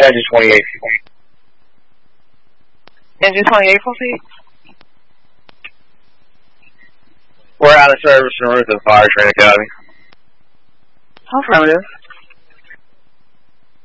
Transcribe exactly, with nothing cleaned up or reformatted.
Engine twenty-eight. Engine twenty-eight, proceed. We're out of service en route to the Fire Training Academy. Affirmative.